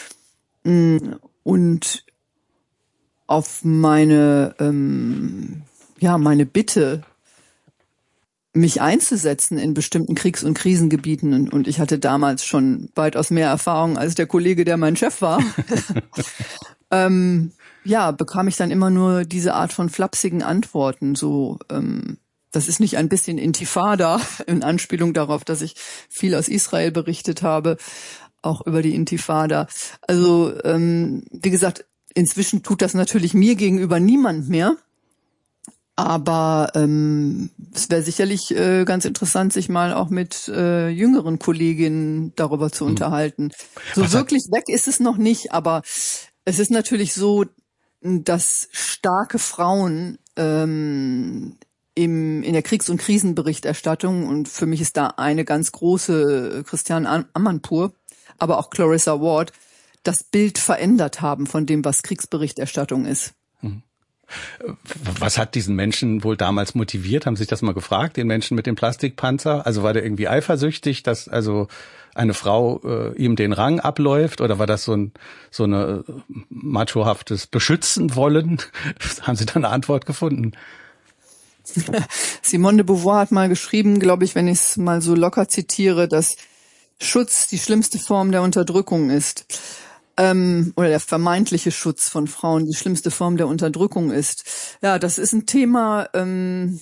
Und auf meine, ähm, ja, meine Bitte, mich einzusetzen in bestimmten Kriegs- und Krisengebieten. Und, und ich hatte damals schon weitaus mehr Erfahrung als der Kollege, der mein Chef war. ähm, ja, bekam ich dann immer nur diese Art von flapsigen Antworten. So, ähm, das ist nicht ein bisschen Intifada, in Anspielung darauf, dass ich viel aus Israel berichtet habe, auch über die Intifada. Also, ähm, wie gesagt, inzwischen tut das natürlich mir gegenüber niemand mehr. Aber ähm, es wäre sicherlich äh, ganz interessant, sich mal auch mit äh, jüngeren Kolleginnen darüber zu hm. unterhalten. So Was wirklich hat... weg ist es noch nicht, aber es ist natürlich so, dass starke Frauen ähm, im in der Kriegs- und Krisenberichterstattung, und für mich ist da eine ganz große Christiane Amanpour, aber auch Clarissa Ward, das Bild verändert haben von dem, was Kriegsberichterstattung ist. Hm. Was hat diesen Menschen wohl damals motiviert? Haben Sie sich das mal gefragt, den Menschen mit dem Plastikpanzer? Also war der irgendwie eifersüchtig, dass also eine Frau äh, ihm den Rang abläuft? Oder war das so ein so eine machohaftes Beschützen wollen? Haben Sie da eine Antwort gefunden? Simone de Beauvoir hat mal geschrieben, glaube ich, wenn ich es mal so locker zitiere, dass Schutz die schlimmste Form der Unterdrückung ist. Ähm, oder der vermeintliche Schutz von Frauen die schlimmste Form der Unterdrückung ist. Ja, das ist ein Thema, ähm,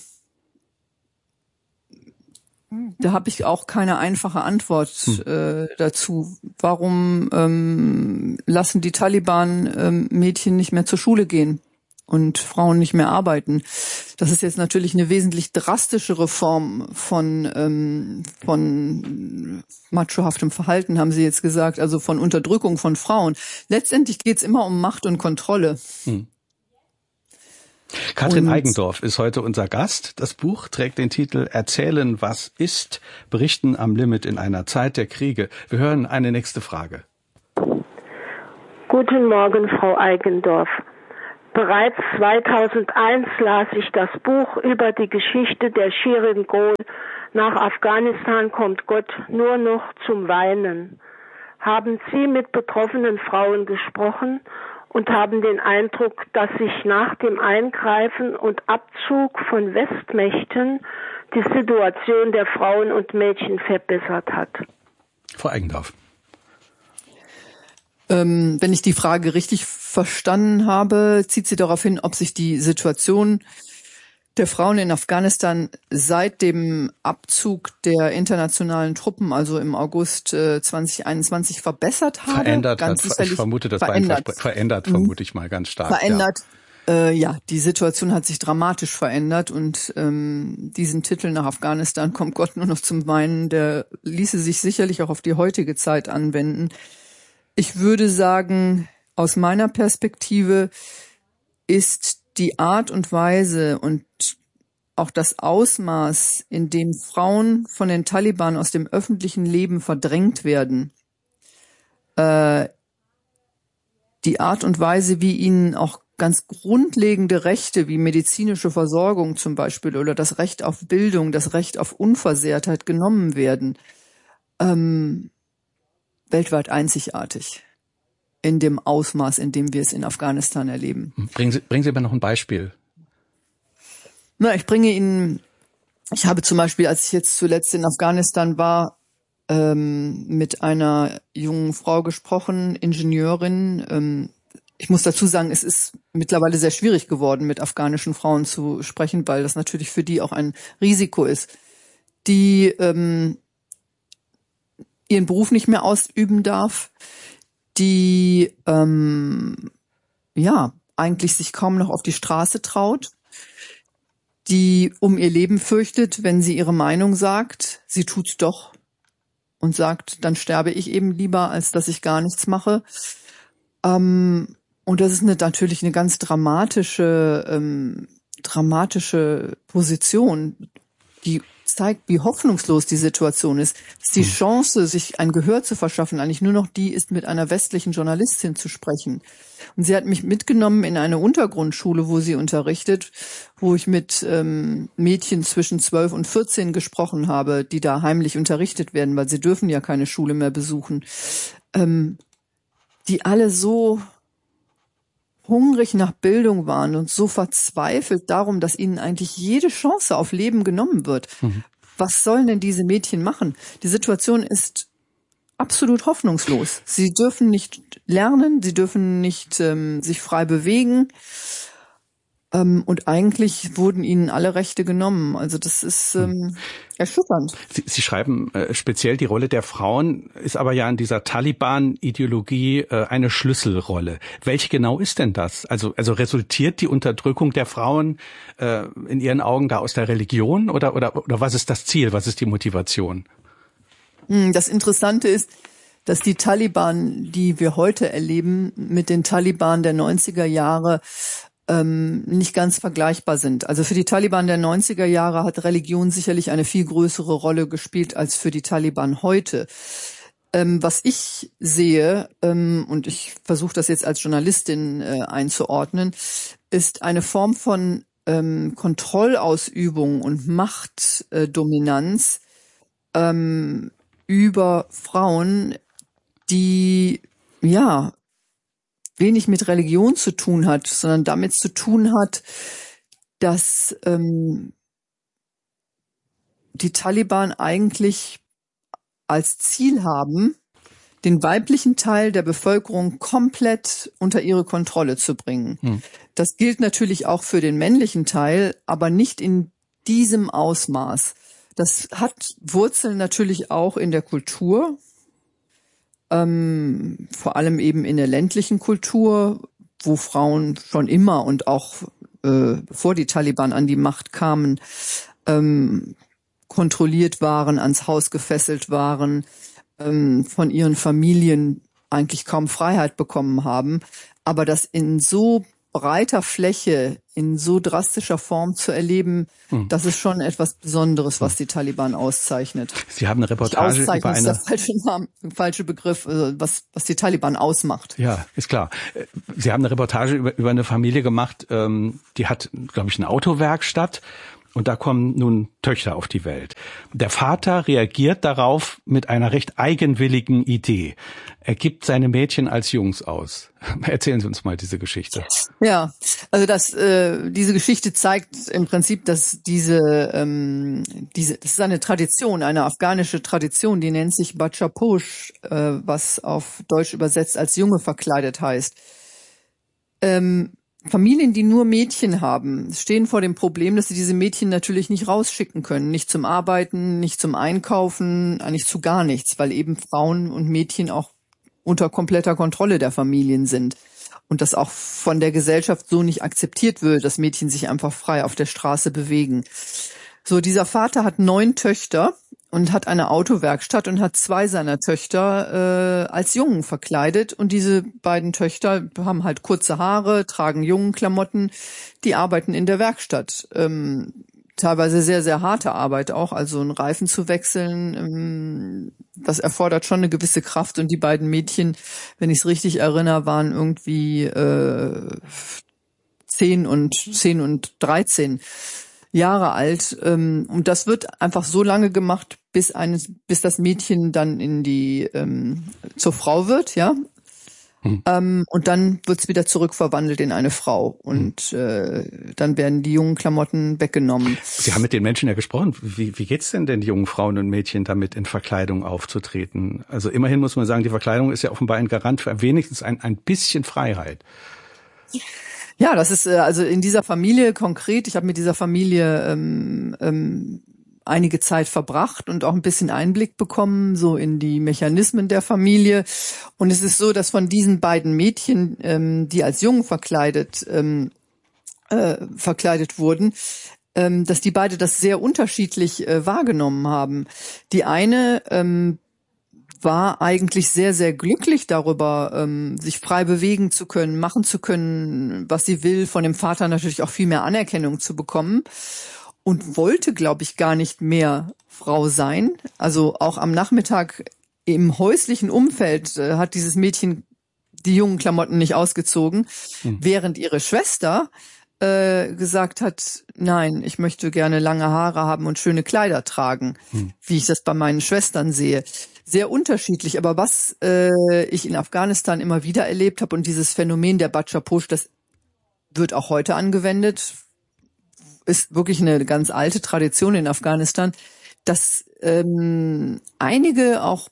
da habe ich auch keine einfache Antwort äh, dazu. Warum ähm, lassen die Taliban ähm, Mädchen nicht mehr zur Schule gehen und Frauen nicht mehr arbeiten? Das ist jetzt natürlich eine wesentlich drastischere Form von ähm, von machohaftem Verhalten, haben Sie jetzt gesagt, also von Unterdrückung von Frauen. Letztendlich geht's immer um Macht und Kontrolle. Hm. Katrin und Eigendorf ist heute unser Gast. Das Buch trägt den Titel Erzählen, was ist, Berichten am Limit in einer Zeit der Kriege. Wir hören eine nächste Frage. Guten Morgen, Frau Eigendorf. Bereits zweitausendeins las ich das Buch über die Geschichte der Shirin Goel. Nach Afghanistan kommt Gott nur noch zum Weinen. Haben Sie mit betroffenen Frauen gesprochen und haben den Eindruck, dass sich nach dem Eingreifen und Abzug von Westmächten die Situation der Frauen und Mädchen verbessert hat? Frau Eigendorf. Ähm, wenn ich die Frage richtig verstanden habe, zieht sie darauf hin, ob sich die Situation der Frauen in Afghanistan seit dem Abzug der internationalen Truppen, also im August äh, zweitausendeinundzwanzig, verbessert habe. Verändert ganz hat, ich vermute, das verändert. war ein verändert, vermute ich mal ganz stark. Verändert, ja. Äh, ja, die Situation hat sich dramatisch verändert und ähm, diesen Titel nach Afghanistan kommt Gott nur noch zum Weinen, der ließe sich sicherlich auch auf die heutige Zeit anwenden. Ich würde sagen, aus meiner Perspektive ist die Art und Weise und auch das Ausmaß, in dem Frauen von den Taliban aus dem öffentlichen Leben verdrängt werden, äh, die Art und Weise, wie ihnen auch ganz grundlegende Rechte wie medizinische Versorgung zum Beispiel oder das Recht auf Bildung, das Recht auf Unversehrtheit genommen werden, ähm, weltweit einzigartig. In dem Ausmaß, in dem wir es in Afghanistan erleben. Bringen Sie, bringen Sie mir noch ein Beispiel. Na, ich bringe Ihnen, ich habe zum Beispiel, als ich jetzt zuletzt in Afghanistan war, ähm, mit einer jungen Frau gesprochen, Ingenieurin. Ähm, ich muss dazu sagen, es ist mittlerweile sehr schwierig geworden, mit afghanischen Frauen zu sprechen, weil das natürlich für die auch ein Risiko ist, die ähm, ihren Beruf nicht mehr ausüben darf, die ähm, ja eigentlich sich kaum noch auf die Straße traut, die um ihr Leben fürchtet, wenn sie ihre Meinung sagt, sie tut's doch und sagt, dann sterbe ich eben lieber, als dass ich gar nichts mache. Ähm, und das ist eine, natürlich eine ganz dramatische, ähm, dramatische Position, die zeigt, wie hoffnungslos die Situation ist. Dass die Chance, sich ein Gehör zu verschaffen, eigentlich nur noch die ist, mit einer westlichen Journalistin zu sprechen. Und sie hat mich mitgenommen in eine Untergrundschule, wo sie unterrichtet, wo ich mit ähm, Mädchen zwischen zwölf und vierzehn gesprochen habe, die da heimlich unterrichtet werden, weil sie dürfen ja keine Schule mehr besuchen, ähm, die alle so hungrig nach Bildung waren und so verzweifelt darum, dass ihnen eigentlich jede Chance auf Leben genommen wird. Mhm. Was sollen denn diese Mädchen machen? Die Situation ist absolut hoffnungslos. Sie dürfen nicht lernen, sie dürfen nicht ähm, sich frei bewegen. Ähm, und eigentlich wurden ihnen alle Rechte genommen. Also das ist ähm, erschütternd. Sie, Sie schreiben äh, speziell, die Rolle der Frauen ist aber ja in dieser Taliban-Ideologie äh, eine Schlüsselrolle. Welche genau ist denn das? Also, also resultiert die Unterdrückung der Frauen äh, in Ihren Augen da aus der Religion oder, oder, oder was ist das Ziel? Was ist die Motivation? Das Interessante ist, dass die Taliban, die wir heute erleben, mit den Taliban der neunziger Jahre ähm, nicht ganz vergleichbar sind. Also für die Taliban der neunziger Jahre hat Religion sicherlich eine viel größere Rolle gespielt als für die Taliban heute. Ähm, was ich sehe, ähm, und ich versuche das jetzt als Journalistin äh, einzuordnen, ist eine Form von ähm, Kontrollausübung und Machtdominanz ähm, über Frauen, die ja wenig mit Religion zu tun hat, sondern damit zu tun hat, dass ähm, die Taliban eigentlich als Ziel haben, den weiblichen Teil der Bevölkerung komplett unter ihre Kontrolle zu bringen. Hm. Das gilt natürlich auch für den männlichen Teil, aber nicht in diesem Ausmaß. Das hat Wurzeln natürlich auch in der Kultur, ähm, vor allem eben in der ländlichen Kultur, wo Frauen schon immer und auch äh, bevor die Taliban an die Macht kamen, ähm, kontrolliert waren, ans Haus gefesselt waren, ähm, von ihren Familien eigentlich kaum Freiheit bekommen haben. Aber das in so breiter Fläche, in so drastischer Form zu erleben, hm. das ist schon etwas Besonderes, was die Taliban auszeichnet. Sie haben eine Reportage über eine... ist der falsche Name, falsche Begriff, was, was die Taliban ausmacht. Ja, ist klar. Sie haben eine Reportage über, über eine Familie gemacht, ähm, die hat, glaube ich, eine Autowerkstatt. Und da kommen nun Töchter auf die Welt. Der Vater reagiert darauf mit einer recht eigenwilligen Idee. Er gibt seine Mädchen als Jungs aus. Erzählen Sie uns mal diese Geschichte. Ja, also das, äh, diese Geschichte zeigt im Prinzip, dass diese, ähm, diese, das ist eine Tradition, eine afghanische Tradition, die nennt sich Bachaposh, äh, was auf Deutsch übersetzt als Junge verkleidet heißt. Ähm, Familien, die nur Mädchen haben, stehen vor dem Problem, dass sie diese Mädchen natürlich nicht rausschicken können. Nicht zum Arbeiten, nicht zum Einkaufen, eigentlich zu gar nichts, weil eben Frauen und Mädchen auch unter kompletter Kontrolle der Familien sind. Und das auch von der Gesellschaft so nicht akzeptiert wird, dass Mädchen sich einfach frei auf der Straße bewegen. So, dieser Vater hat neun Töchter und hat eine Autowerkstatt und hat zwei seiner Töchter äh, als Jungen verkleidet. Und diese beiden Töchter haben halt kurze Haare, tragen Jungenklamotten, die arbeiten in der Werkstatt. Ähm, teilweise sehr, sehr harte Arbeit auch, also einen Reifen zu wechseln, ähm, das erfordert schon eine gewisse Kraft. Und die beiden Mädchen, wenn ich es richtig erinnere, waren irgendwie äh, zehn und zehn und dreizehn Jahre alt, ähm, und das wird einfach so lange gemacht, bis eines, bis das Mädchen dann in die ähm, zur Frau wird, ja, hm. ähm, und dann wird's wieder zurückverwandelt in eine Frau und hm. äh, dann werden die jungen Klamotten weggenommen. Sie haben mit den Menschen ja gesprochen. Wie, wie geht's denn den jungen Frauen und Mädchen damit, in Verkleidung aufzutreten? Also immerhin muss man sagen, die Verkleidung ist ja offenbar ein Garant für wenigstens ein, ein bisschen Freiheit. Ja, das ist also in dieser Familie konkret, ich habe mit dieser Familie ähm, ähm, einige Zeit verbracht und auch ein bisschen Einblick bekommen, so in die Mechanismen der Familie. Und es ist so, dass von diesen beiden Mädchen, ähm, die als Jungen verkleidet, ähm, äh, verkleidet wurden, ähm, dass die beide das sehr unterschiedlich äh, wahrgenommen haben. Die eine ähm, war eigentlich sehr, sehr glücklich darüber, ähm, sich frei bewegen zu können, machen zu können, was sie will, von dem Vater natürlich auch viel mehr Anerkennung zu bekommen und wollte, glaube ich, gar nicht mehr Frau sein. Also auch am Nachmittag im häuslichen Umfeld äh, hat dieses Mädchen die jungen Klamotten nicht ausgezogen, hm. während ihre Schwester äh, gesagt hat, nein, ich möchte gerne lange Haare haben und schöne Kleider tragen, hm. wie ich das bei meinen Schwestern sehe. Sehr unterschiedlich, aber was äh, ich in Afghanistan immer wieder erlebt habe und dieses Phänomen der Bachaposh, das wird auch heute angewendet, ist wirklich eine ganz alte Tradition in Afghanistan, dass ähm, einige auch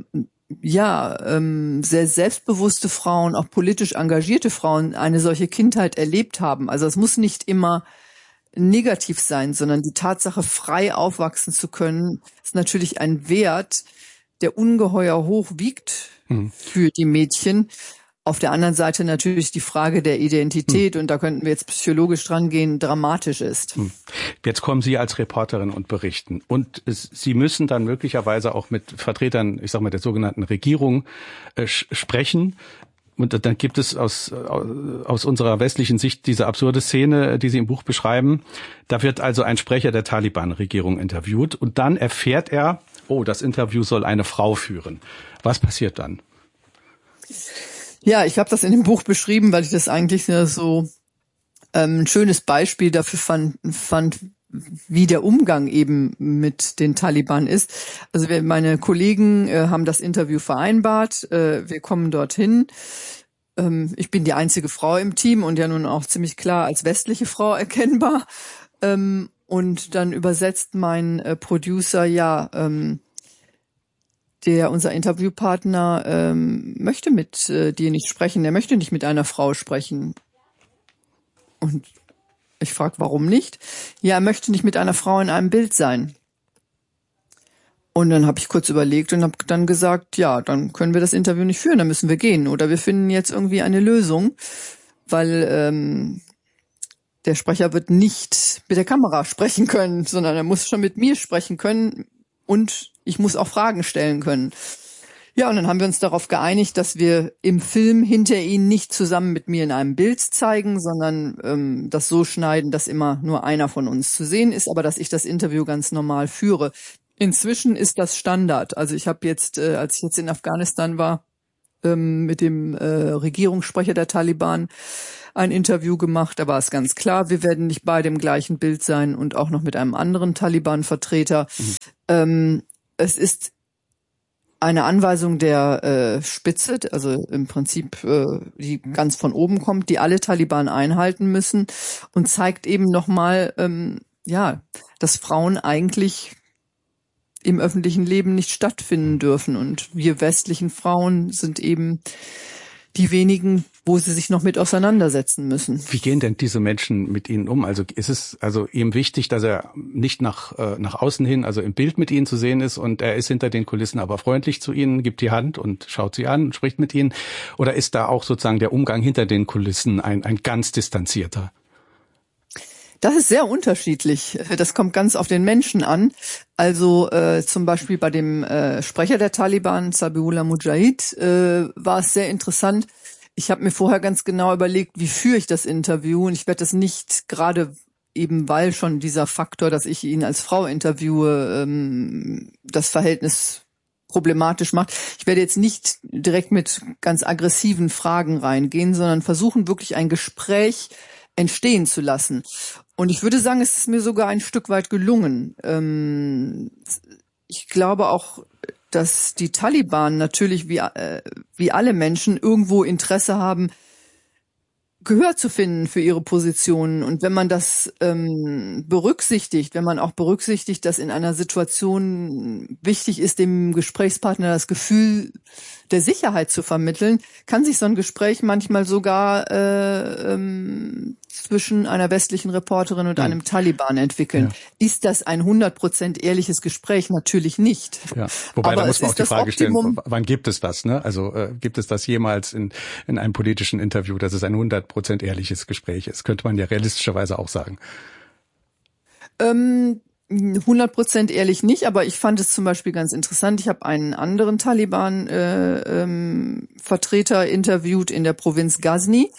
ja ähm, sehr selbstbewusste Frauen, auch politisch engagierte Frauen eine solche Kindheit erlebt haben. Also es muss nicht immer negativ sein, sondern die Tatsache, frei aufwachsen zu können, ist natürlich ein Wert, der ungeheuer hoch wiegt hm. für die Mädchen. Auf der anderen Seite natürlich die Frage der Identität, hm. und da könnten wir jetzt psychologisch dran gehen, dramatisch ist. Hm. Jetzt kommen Sie als Reporterin und berichten. Und es, Sie müssen dann möglicherweise auch mit Vertretern, ich sag mal, der sogenannten Regierung äh, sprechen. Und dann gibt es aus, aus unserer westlichen Sicht diese absurde Szene, die Sie im Buch beschreiben. Da wird also ein Sprecher der Taliban-Regierung interviewt und dann erfährt er oh, das Interview soll eine Frau führen. Was passiert dann? Ja, ich habe das in dem Buch beschrieben, weil ich das eigentlich so ähm, ein schönes Beispiel dafür fand, fand, wie der Umgang eben mit den Taliban ist. Also wir, meine Kollegen äh, haben das Interview vereinbart. Äh, wir kommen dorthin. Ähm, ich bin die einzige Frau im Team und ja nun auch ziemlich klar als westliche Frau erkennbar. Ähm, und dann übersetzt mein äh, Producer, ja, ähm, der, unser Interviewpartner, ähm, möchte mit äh, dir nicht sprechen. Er möchte nicht mit einer Frau sprechen. Und ich frage, warum nicht? Ja, er möchte nicht mit einer Frau in einem Bild sein. Und dann habe ich kurz überlegt und habe dann gesagt, ja, dann können wir das Interview nicht führen, dann müssen wir gehen. Oder wir finden jetzt irgendwie eine Lösung, weil ähm, der Sprecher wird nicht mit der Kamera sprechen können, sondern er muss schon mit mir sprechen können und ich muss auch Fragen stellen können. Ja, und dann haben wir uns darauf geeinigt, dass wir im Film hinter ihn nicht zusammen mit mir in einem Bild zeigen, sondern ähm, das so schneiden, dass immer nur einer von uns zu sehen ist, aber dass ich das Interview ganz normal führe. Inzwischen ist das Standard. Also ich habe jetzt, äh, als ich jetzt in Afghanistan war, ähm, mit dem äh, Regierungssprecher der Taliban ein Interview gemacht. Da war es ganz klar, wir werden nicht beide im gleichen Bild sein und auch noch mit einem anderen Taliban-Vertreter. Mhm. Ähm, es ist eine Anweisung der äh, Spitze, also im Prinzip, äh, die ganz von oben kommt, die alle Taliban einhalten müssen und zeigt eben nochmal, ähm, ja, dass Frauen eigentlich im öffentlichen Leben nicht stattfinden dürfen. Und wir westlichen Frauen sind eben die wenigen, wo sie sich noch mit auseinandersetzen müssen. Wie gehen denn diese Menschen mit ihnen um? Also ist es also ihm wichtig, dass er nicht nach äh, nach außen hin, also im Bild mit ihnen zu sehen ist und er ist hinter den Kulissen aber freundlich zu ihnen, gibt die Hand und schaut sie an, spricht mit ihnen? Oder ist da auch sozusagen der Umgang hinter den Kulissen ein ein ganz distanzierter? Das ist sehr unterschiedlich. Das kommt ganz auf den Menschen an. Also äh, zum Beispiel bei dem äh, Sprecher der Taliban, Zabiullah Mujahid, äh, war es sehr interessant. Ich habe mir vorher ganz genau überlegt, wie führe ich das Interview. Und ich werde das nicht, gerade eben weil schon dieser Faktor, dass ich ihn als Frau interviewe, ähm, das Verhältnis problematisch macht. Ich werde jetzt nicht direkt mit ganz aggressiven Fragen reingehen, sondern versuchen wirklich ein Gespräch entstehen zu lassen. Und ich würde sagen, es ist mir sogar ein Stück weit gelungen. Ähm, ich glaube auch, dass die Taliban natürlich wie, äh, wie alle Menschen irgendwo Interesse haben, Gehör zu finden für ihre Positionen. Und wenn man das ähm, berücksichtigt, wenn man auch berücksichtigt, dass in einer Situation wichtig ist, dem Gesprächspartner das Gefühl der Sicherheit zu vermitteln, kann sich so ein Gespräch manchmal sogar äh, ähm, zwischen einer westlichen Reporterin und ja. einem Taliban entwickeln. Ja. Ist das ein hundert Prozent ehrliches Gespräch? Natürlich nicht. Ja. Wobei, aber da muss man auch die Frage stellen, wann gibt es das? Ne? Also äh, gibt es das jemals in, in einem politischen Interview, dass es ein hundert Prozent ehrliches Gespräch ist? Könnte man ja realistischerweise auch sagen. Ähm, hundert Prozent ehrlich nicht, aber ich fand es zum Beispiel ganz interessant. Ich habe einen anderen Taliban-Vertreter äh, ähm, interviewt in der Provinz Ghazni.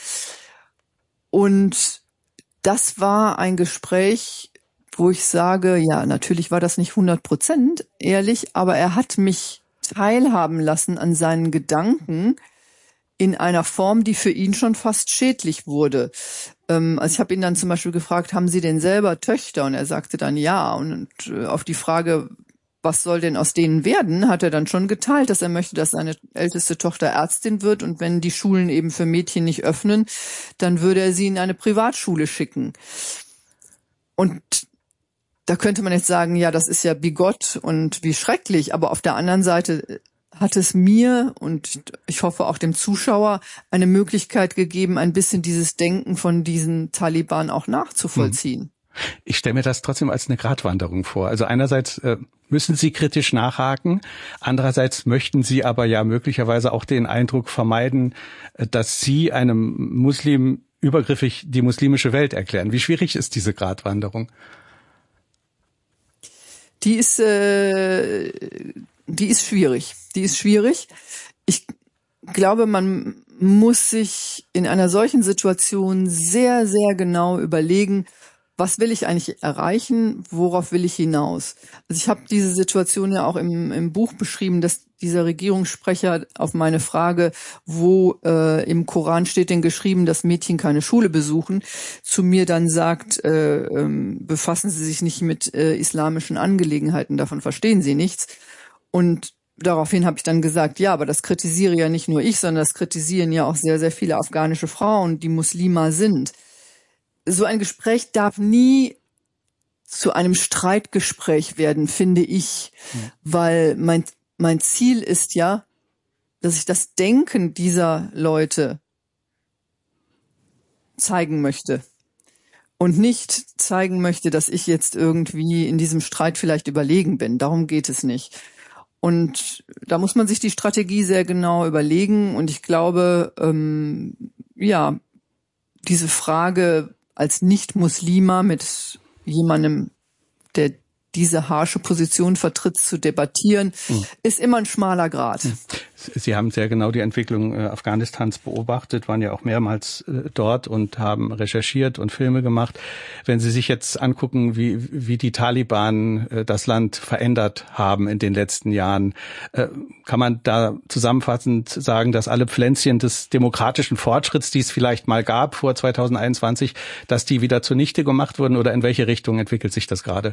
Und das war ein Gespräch, wo ich sage, ja, natürlich war das nicht hundert Prozent ehrlich, aber er hat mich teilhaben lassen an seinen Gedanken in einer Form, die für ihn schon fast schädlich wurde. Ähm, also ich habe ihn dann zum Beispiel gefragt, haben Sie denn selber Töchter? Und er sagte dann ja. Und äh, auf die Frage, was soll denn aus denen werden, hat er dann schon geteilt, dass er möchte, dass seine älteste Tochter Ärztin wird und wenn die Schulen eben für Mädchen nicht öffnen, dann würde er sie in eine Privatschule schicken. Und da könnte man jetzt sagen, ja, das ist ja bigott und wie schrecklich, aber auf der anderen Seite hat es mir und ich hoffe auch dem Zuschauer eine Möglichkeit gegeben, ein bisschen dieses Denken von diesen Taliban auch nachzuvollziehen. Ich stelle mir das trotzdem als eine Gratwanderung vor. Also einerseits äh, müssen Sie kritisch nachhaken, andererseits möchten Sie aber ja möglicherweise auch den Eindruck vermeiden, dass Sie einem Muslim übergriffig die muslimische Welt erklären. Wie schwierig ist diese Gratwanderung? Die ist, äh, die ist schwierig. Die ist schwierig. Ich glaube, man muss sich in einer solchen Situation sehr, sehr genau überlegen, was will ich eigentlich erreichen, worauf will ich hinaus? Also ich habe diese Situation ja auch im, im Buch beschrieben, dass dieser Regierungssprecher auf meine Frage, wo äh, im Koran steht denn geschrieben, dass Mädchen keine Schule besuchen, zu mir dann sagt, äh, äh, befassen Sie sich nicht mit äh, islamischen Angelegenheiten, davon verstehen Sie nichts. Und daraufhin habe ich dann gesagt, ja, aber das kritisiere ja nicht nur ich, sondern das kritisieren ja auch sehr, sehr viele afghanische Frauen, die Muslima sind. So ein Gespräch darf nie zu einem Streitgespräch werden, finde ich, mhm. weil mein mein Ziel ist ja, dass ich das Denken dieser Leute zeigen möchte und nicht zeigen möchte, dass ich jetzt irgendwie in diesem Streit vielleicht überlegen bin. Darum geht es nicht. Und da muss man sich die Strategie sehr genau überlegen. Und ich glaube, ähm, ja, diese Frage als Nicht-Muslima mit jemandem, der diese harsche Position vertritt, zu debattieren, mhm. ist immer ein schmaler Grat. Sie haben sehr genau die Entwicklung äh, Afghanistans beobachtet, waren ja auch mehrmals äh, dort und haben recherchiert und Filme gemacht. Wenn Sie sich jetzt angucken, wie wie die Taliban äh, das Land verändert haben in den letzten Jahren, äh, kann man da zusammenfassend sagen, dass alle Pflänzchen des demokratischen Fortschritts, die es vielleicht mal gab vor zweitausendeinundzwanzig, dass die wieder zunichte gemacht wurden, oder in welche Richtung entwickelt sich das gerade?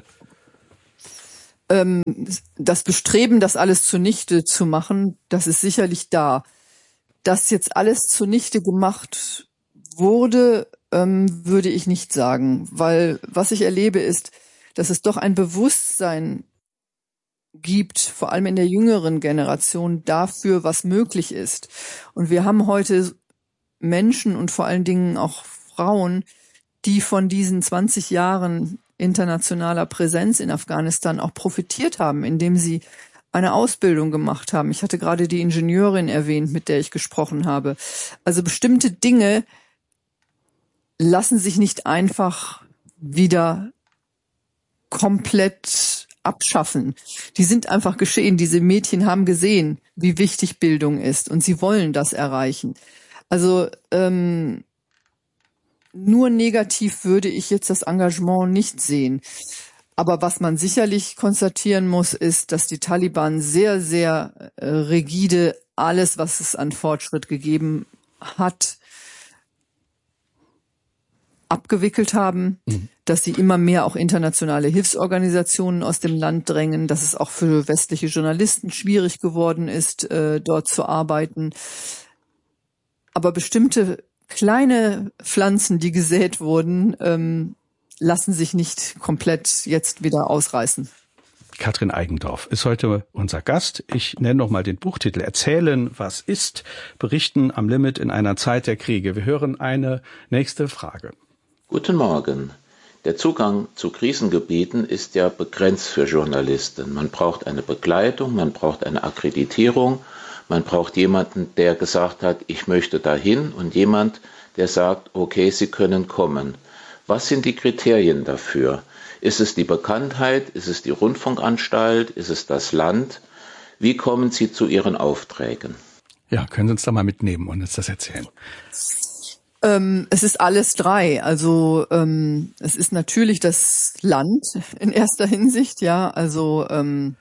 Das Bestreben, das alles zunichte zu machen, das ist sicherlich da. Dass jetzt alles zunichte gemacht wurde, ähm, würde ich nicht sagen. Weil was ich erlebe ist, dass es doch ein Bewusstsein gibt, vor allem in der jüngeren Generation, dafür, was möglich ist. Und wir haben heute Menschen und vor allen Dingen auch Frauen, die von diesen zwanzig Jahren internationaler Präsenz in Afghanistan auch profitiert haben, indem sie eine Ausbildung gemacht haben. Ich hatte gerade die Ingenieurin erwähnt, mit der ich gesprochen habe. Also bestimmte Dinge lassen sich nicht einfach wieder komplett abschaffen. Die sind einfach geschehen. Diese Mädchen haben gesehen, wie wichtig Bildung ist, und sie wollen das erreichen. Also ähm, nur negativ würde ich jetzt das Engagement nicht sehen. Aber was man sicherlich konstatieren muss, ist, dass die Taliban sehr, sehr äh, rigide alles, was es an Fortschritt gegeben hat, abgewickelt haben, mhm. dass sie immer mehr auch internationale Hilfsorganisationen aus dem Land drängen, dass es auch für westliche Journalisten schwierig geworden ist, äh, dort zu arbeiten. Aber bestimmte kleine Pflanzen, die gesät wurden, ähm, lassen sich nicht komplett jetzt wieder ausreißen. Katrin Eigendorf ist heute unser Gast. Ich nenne noch mal den Buchtitel: Erzählen, was ist, berichten am Limit in einer Zeit der Kriege. Wir hören eine nächste Frage. Guten Morgen. Der Zugang zu Krisengebieten ist ja begrenzt für Journalisten. Man braucht eine Begleitung, man braucht eine Akkreditierung. Man braucht jemanden, der gesagt hat, ich möchte dahin, und jemand, der sagt, okay, Sie können kommen. Was sind die Kriterien dafür? Ist es die Bekanntheit? Ist es die Rundfunkanstalt? Ist es das Land? Wie kommen Sie zu Ihren Aufträgen? Ja, können Sie uns da mal mitnehmen und uns das erzählen? Ähm, es ist alles drei. Also ähm, es ist natürlich das Land in erster Hinsicht, ja, also ähm,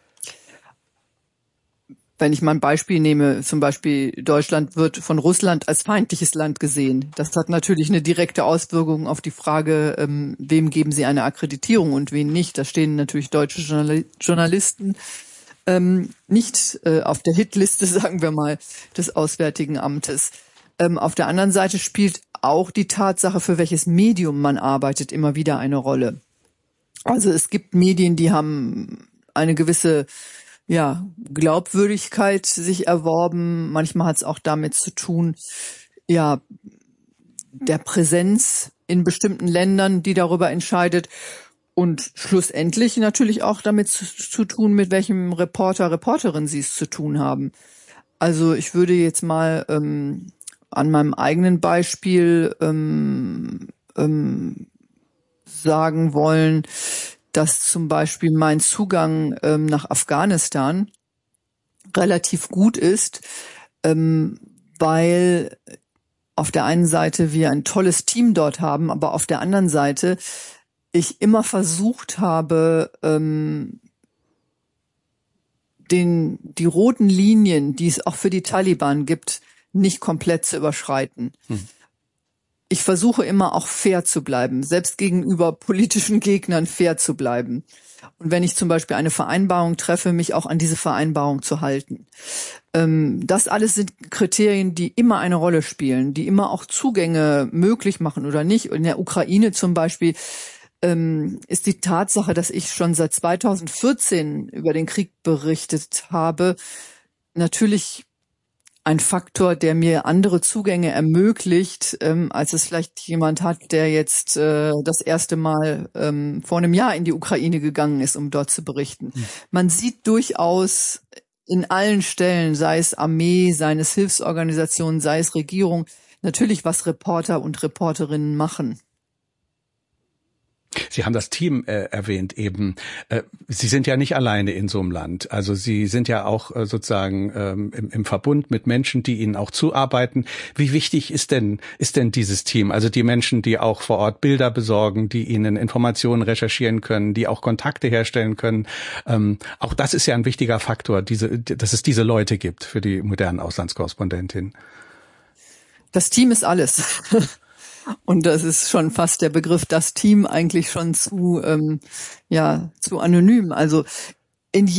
wenn ich mal ein Beispiel nehme, zum Beispiel Deutschland wird von Russland als feindliches Land gesehen. Das hat natürlich eine direkte Auswirkung auf die Frage, ähm, wem geben Sie eine Akkreditierung und wen nicht. Da stehen natürlich deutsche Journal- Journalisten ähm, nicht äh, auf der Hitliste, sagen wir mal, des Auswärtigen Amtes. Ähm, auf der anderen Seite spielt auch die Tatsache, für welches Medium man arbeitet, immer wieder eine Rolle. Also es gibt Medien, die haben eine gewisse ja, Glaubwürdigkeit sich erworben. Manchmal hat es auch damit zu tun, ja, der Präsenz in bestimmten Ländern, die darüber entscheidet. Und schlussendlich natürlich auch damit zu, zu tun, mit welchem Reporter, Reporterin sie es zu tun haben. Also ich würde jetzt mal ähm, an meinem eigenen Beispiel ähm, ähm, sagen wollen, dass zum Beispiel mein Zugang ähm, nach Afghanistan relativ gut ist, ähm, weil auf der einen Seite wir ein tolles Team dort haben, aber auf der anderen Seite ich immer versucht habe, ähm, den, die roten Linien, die es auch für die Taliban gibt, nicht komplett zu überschreiten. Hm. Ich versuche immer auch fair zu bleiben, selbst gegenüber politischen Gegnern fair zu bleiben. Und wenn ich zum Beispiel eine Vereinbarung treffe, mich auch an diese Vereinbarung zu halten. Ähm, das alles sind Kriterien, die immer eine Rolle spielen, die immer auch Zugänge möglich machen oder nicht. In der Ukraine zum Beispiel ähm, ist die Tatsache, dass ich schon seit zweitausendvierzehn über den Krieg berichtet habe, natürlich ein Faktor, der mir andere Zugänge ermöglicht, ähm, als es vielleicht jemand hat, der jetzt äh, das erste Mal ähm, vor einem Jahr in die Ukraine gegangen ist, um dort zu berichten. Mhm. Man sieht durchaus in allen Stellen, sei es Armee, sei es Hilfsorganisationen, sei es Regierung, natürlich, was Reporter und Reporterinnen machen. Sie haben das Team äh, erwähnt eben. Äh, Sie sind ja nicht alleine in so einem Land. Also Sie sind ja auch äh, sozusagen ähm, im, im Verbund mit Menschen, die Ihnen auch zuarbeiten. Wie wichtig ist denn ist denn dieses Team? Also die Menschen, die auch vor Ort Bilder besorgen, die Ihnen Informationen recherchieren können, die auch Kontakte herstellen können. Ähm, auch das ist ja ein wichtiger Faktor, diese, dass es diese Leute gibt für die modernen Auslandskorrespondentinnen. Das Team ist alles. Und das ist schon fast der Begriff, das Team eigentlich schon zu, ähm, ja, zu anonym. Also